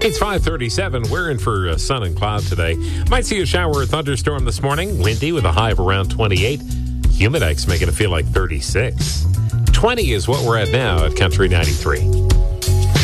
It's 5:37. We're in for sun and cloud today. Might see a shower or thunderstorm this morning. Windy with a high of around 28. Humidex making it feel like 36. 20 is what we're at now at Country 93.